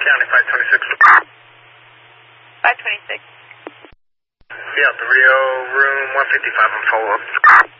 County 526. 526. Yeah, the Rio room 155 on follow-up.